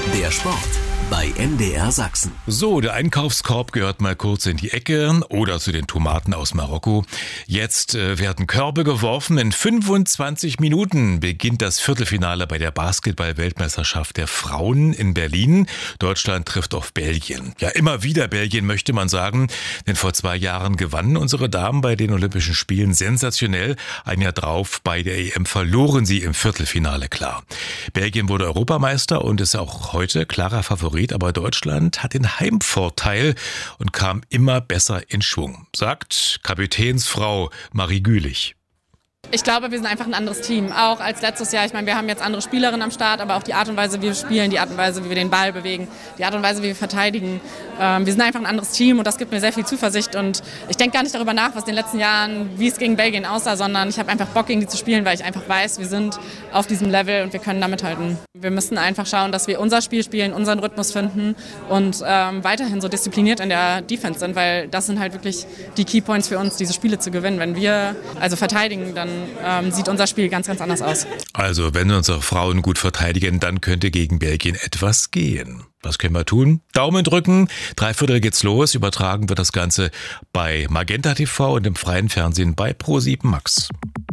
Der Sport bei MDR Sachsen. So, der Einkaufskorb gehört mal kurz in die Ecke oder zu den Tomaten aus Marokko. Jetzt werden Körbe geworfen. In 25 Minuten beginnt das Viertelfinale bei der Basketball-Weltmeisterschaft der Frauen in Berlin. Deutschland trifft auf Belgien. Ja, immer wieder Belgien, möchte man sagen, denn vor 2 Jahren gewannen unsere Damen bei den Olympischen Spielen sensationell. Ein Jahr drauf bei der EM verloren sie im Viertelfinale klar. Belgien wurde Europameister und ist auch heute klarer Favorit. Aber Deutschland hat den Heimvorteil und kam immer besser in Schwung, sagt Kapitänsfrau Marie Gülich. Ich glaube, wir sind einfach ein anderes Team, auch als letztes Jahr. Ich meine, wir haben jetzt andere Spielerinnen am Start, aber auch die Art und Weise, wie wir spielen, die Art und Weise, wie wir den Ball bewegen, die Art und Weise, wie wir verteidigen. Wir sind einfach ein anderes Team und das gibt mir sehr viel Zuversicht. Und ich denke gar nicht darüber nach, was in den letzten Jahren, wie es gegen Belgien aussah, sondern ich habe einfach Bock, gegen die zu spielen, weil ich einfach weiß, wir sind auf diesem Level und wir können da mithalten. Wir müssen einfach schauen, dass wir unser Spiel spielen, unseren Rhythmus finden und weiterhin so diszipliniert in der Defense sind, weil das sind halt wirklich die Keypoints für uns, diese Spiele zu gewinnen. Wenn wir also verteidigen, dann sieht unser Spiel ganz, ganz anders aus. Also wenn unsere Frauen gut verteidigen, dann könnte gegen Belgien etwas gehen. Was können wir tun? Daumen drücken. 3/4 geht's los. Übertragen wird das Ganze bei Magenta TV und im freien Fernsehen bei Pro7 Max.